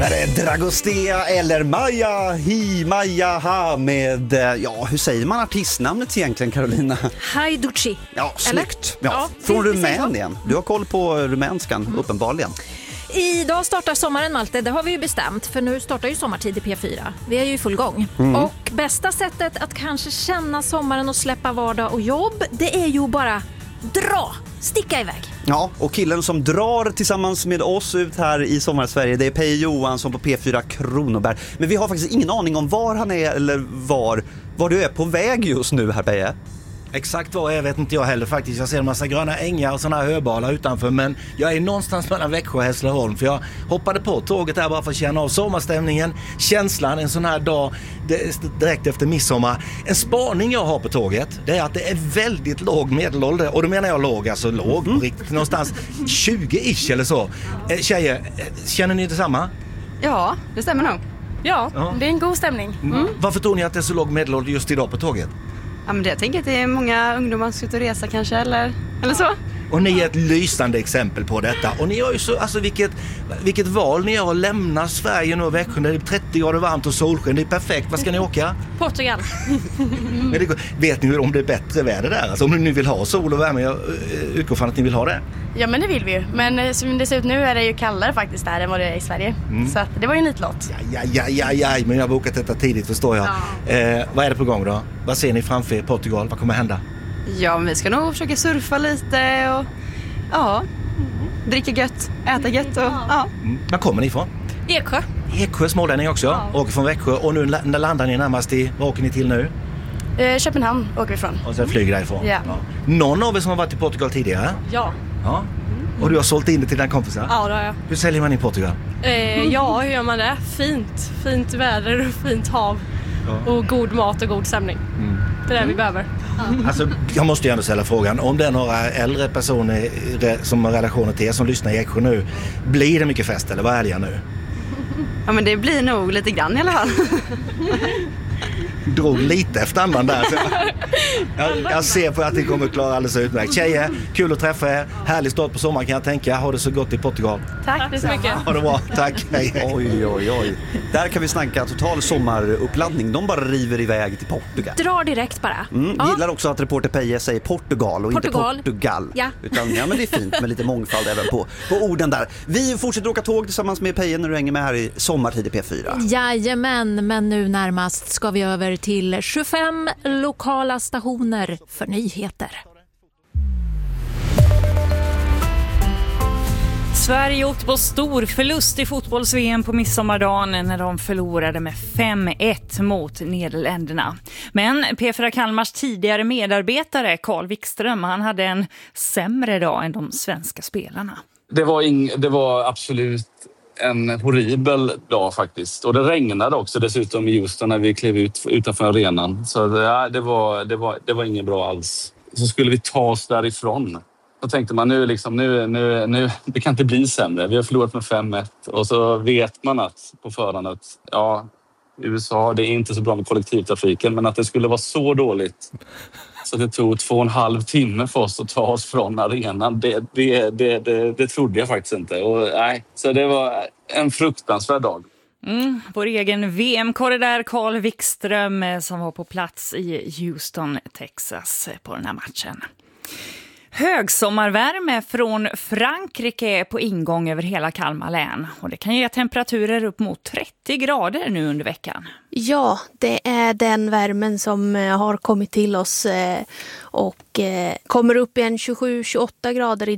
Är det Dragostea eller Maja Ha med, ja, hur säger man artistnamnet egentligen, Carolina? Hajduci. Ja, snyggt. Ja, från Rumänien. Du har koll på rumänskan, uppenbarligen. Idag startar sommaren, Malte, det har vi ju bestämt, för nu startar ju sommartid i P4. Vi är ju i full gång. Och bästa sättet att kanske känna sommaren och släppa vardag och jobb, det är ju bara sticka iväg. Ja, och killen som drar tillsammans med oss ut här i Sommarsverige, det är Peje Johansson på P4 Kronoberg. Men vi har faktiskt ingen aning om var han är eller var du är på väg just nu här, Peje. Exakt vad jag vet inte jag heller faktiskt. Jag ser en massa gröna ängar och såna här höbalar utanför, men jag är någonstans mellan Växjö och Hässleholm, för jag hoppade på tåget här bara för att känna av sommarstämningen, känslan en sån här dag direkt efter midsommar. En spaning jag har på tåget, det är att det är väldigt låg medelålder, och då menar jag låg, alltså låg på riktigt, någonstans 20-ish eller så. Tjejer, känner ni detsamma? Ja, det stämmer nog. Ja, det är en god stämning. Varför tror ni att det är så låg medelålder just idag på tåget? Ja, men jag tänker att det är många ungdomar som ska ut och resa kanske, eller så. Och ni är ett lysande exempel på detta. Och ni har ju så, alltså vilket val ni har att lämna Sverige nu och Växjö. Det är 30 grader varmt och solsken. Det är perfekt. Vad ska ni åka? Portugal. Men vet ni om det är bättre väder där? Alltså om ni nu vill ha sol och värme, jag utgår från att ni vill ha det. Ja, men det vill vi ju. Men som det ser ut nu är det ju kallare faktiskt där än vad det är i Sverige. Så att det var ju en nitlott. Ja, men jag har bokat detta tidigt, förstår jag. Ja. Vad är det på gång då? Vad ser ni framför er, Portugal? Vad kommer hända? Ja, men vi ska nog försöka surfa lite och dricka gött, äta gött och Var kommer ni ifrån? Eksjö. Eksjö, smålänning också. Ja. Åker från Växjö, och nu när landar ni närmast i, vad åker ni till nu? Köpenhamn åker vi ifrån. Och sen flyger därifrån. Ja. Någon av er som har varit i Portugal tidigare? Ja. Och du har sålt in det till dina kompisar? Ja, det har jag. Hur säljer man i Portugal? Ja, hur gör man det? Fint väder och fint hav. Och god mat och god stämning. Det är det vi behöver. Alltså, jag måste ju ändå ställa frågan, om det är några äldre personer som har relationer till er som lyssnar i Eksjö nu, blir det mycket fest eller vad är det nu? Ja, men det blir nog lite grann i alla fall. Drog lite efter andan där. Så jag ser på att det kommer klara alldeles utmärkt. Tjejer, kul att träffa er. Härlig start på sommaren kan jag tänka. Ha det så gott i Portugal. Tack så mycket. Ha det bra. Tack. Hej. Oj. Där kan vi snacka total sommaruppladdning. De bara river iväg till Portugal. Drar direkt bara. Gillar också att reporter Peje säger Portugal och inte Portugal. Ja. Utan, men det är fint med lite mångfald även på orden där. Vi fortsätter åka tåg tillsammans med Peje när du hänger med här i Sommartid i P4. Jajamän, men nu närmast ska vi över till 25 lokala stationer för nyheter. Sverige åkte på stor förlust i fotbolls-VM på midsommardagen när de förlorade med 5-1 mot Nederländerna. Men P4 Kalmars tidigare medarbetare Carl Wikström, han hade en sämre dag än de svenska spelarna. Det var absolut en horribel dag faktiskt. Och det regnade också dessutom i Houston när vi klev ut utanför arenan. Så det var inget bra alls. Så skulle vi ta oss därifrån. Då tänkte man nu det kan inte bli sämre. Vi har förlorat med 5-1. Och så vet man att på förhand att USA, det är inte så bra med kollektivtrafiken. Men att det skulle vara så dåligt så det tog 2,5 timme för oss att ta oss från arenan. Det trodde jag faktiskt inte. Så det var en fruktansvärd dag. Vår egen VM-korridor Carl Wikström som var på plats i Houston, Texas på den här matchen. Högsommarvärme från Frankrike på ingång över hela Kalmar län. Och det kan ge temperaturer upp mot 30 grader nu under veckan. Ja, det är den värmen som har kommit till oss och kommer upp i en 27-28 grader